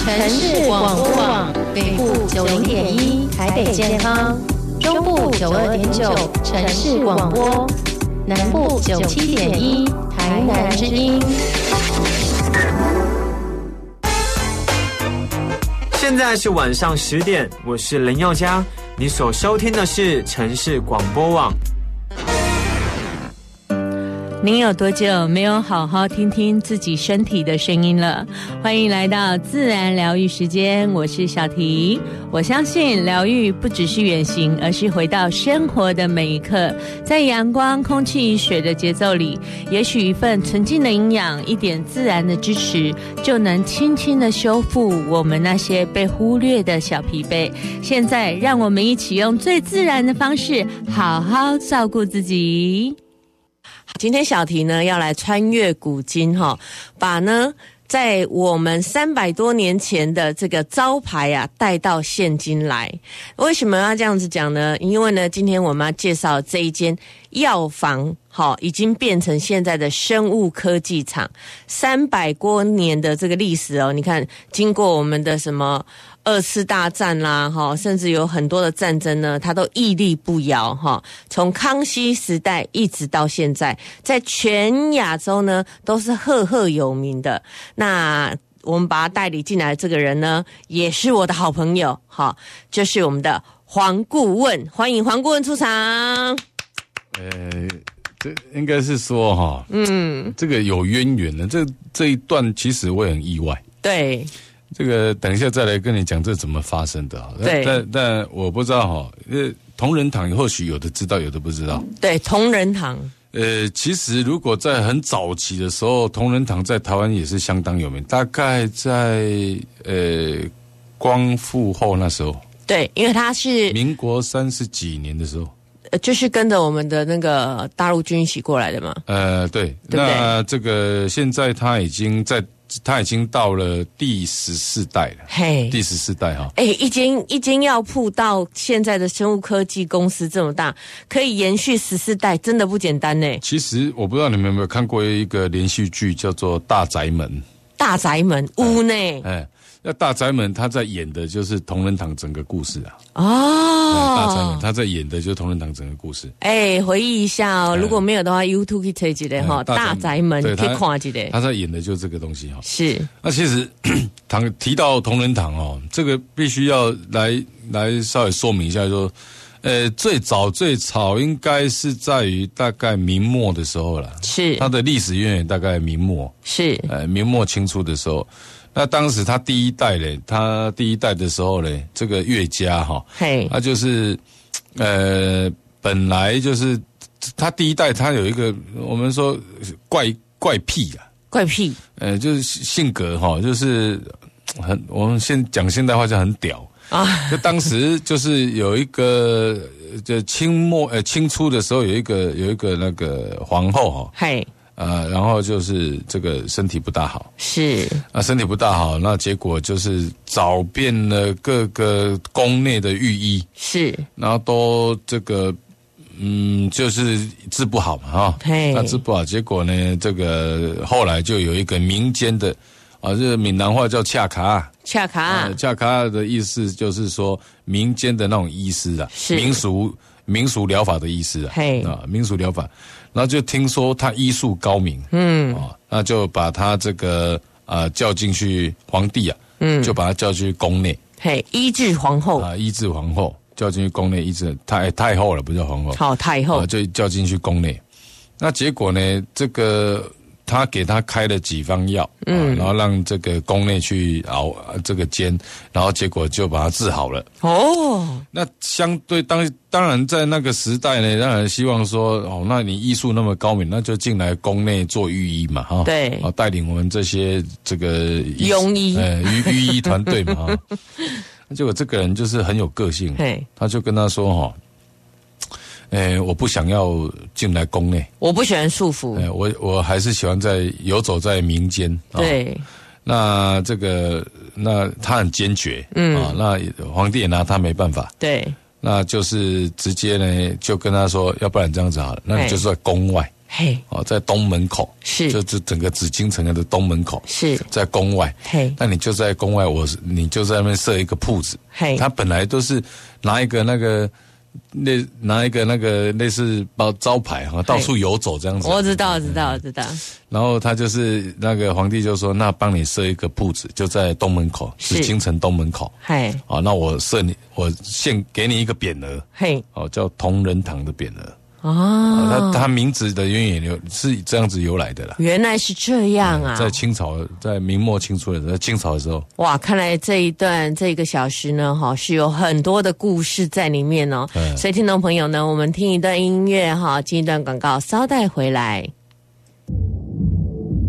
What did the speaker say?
城市广播网北部90.1台北健康，中部92.9城市广播，南部97.1台南之音。 现在是晚上10点，我是林宥嘉，你所收听的是城市广播网。 您有多久没有好好听听自己身体的声音了？欢迎来到自然疗愈时间，我是小婷。我相信疗愈不只是远行，而是回到生活的每一刻，在阳光、空气、水的节奏里，也许一份纯净的营养，一点自然的支持，就能轻轻的修复我们那些被忽略的小疲惫。现在让我们一起用最自然的方式，好好照顾自己。今天小婷呢要来穿越古今把呢在我们300多年前的这个招牌啊带到现今来。为什么要这样子讲呢？因为呢今天我们要介绍这一间药房已经变成现在的生物科技厂，300多年的这个历史你看经过我们的什么2次大战啦甚至有很多的战争呢，它都屹立不摇从康熙时代一直到现在，在全亚洲呢都是赫赫有名的。那我们把他带领进来的这个人呢，也是我的好朋友就是我们的黄顾问，欢迎黄顾问出场。 这应该是说这个有渊源的，这一段其实我也很意外。 对， 这个等一下再来跟你讲这怎么发生的。 对， 但我不知道同仁堂或许有的知道，有的不知道。对， 同仁堂。 其实如果在很早期的时候，同仁堂在台湾也是相当有名，大概在光复后那时候。对，因为他是民国30几年的时候。 就是跟着我们的那个大陆军一起过来的嘛。 对，那这个现在他已经到了第14代了。第14代一间药铺到现在的生物科技公司这么大，可以延续14代，真的不简单呢。 其实我不知道你们有没有看过一个连续剧叫做《大宅门》。 大宅门屋呢？ 那大宅门他在演的就是同仁堂整个故事啊。大宅门他在演的就是同仁堂整个故事。回忆一下如果没有的话 YouTube 可以推一下大宅门可以看一下。他在演的就是这个东西是。那其实提到同仁堂这个必须要来稍微说明一下说最早应该是在于大概明末的时候了。是。它的历史渊源大概明末。是。明末清初的时候。那当时他第一代的时候呢，这个岳家他就是本来就是他第一代他有一个我们说怪癖就是性格就是我们讲现代话就很屌就当时就是有一个就清初的时候有一个那个皇后然后就是这个身体不大好，是身体不大好，那结果就是找遍了各个宫内的御医，是，然后都这个就是治不好嘛那治不好，结果呢，这个后来就有一个民间的这个闽南话叫恰卡的意思就是说民间的那种医师民俗疗法的医师民俗疗法。然后就听说他医术高明，那就把他这个叫进去皇帝就把他叫去宫内，医治皇后叫进去宫内医治太后了，不叫皇后，太后就叫进去宫内。那结果呢，这个他给他开了几方药，然后让这个宫内去熬这个煎，然后结果就把他治好了。那相对当然在那个时代呢，当然希望说那你医术那么高明，那就进来宫内做御医嘛对，带领我们这些这个庸医御医团队嘛结果这个人就是很有个性，他就跟他说我不想要进来宫内，我不喜欢束缚，我还是喜欢游走在民间。对，那这个他很坚决，那皇帝也拿他没办法。对，那就是直接呢就跟他说，要不然这样子好了，那你就是在宫外， 嘿， 在东门口， 是， 就是整个紫禁城的东门口， 是在宫外， 嘿， 那你就在宫外，你就在那边设一个铺子， 嘿， 他本来都是拿一个那个类似包招牌哈，到处游走这样子。 我知道。 然后他就是那个皇帝就说，那帮你设一个铺子，就在东门口，紫禁城东门口。 嘿， 那我献给你一个匾额， 嘿， 叫同仁堂的匾额。他名字的渊源是这样子由来的啦。 原来是这样啊！ 在清朝，在明末清初的时候，在清朝的时候， 哇，看来这1个小时呢，是有很多的故事在里面哦。所以听众朋友呢，我们听一段音乐进一段广告，稍待回来。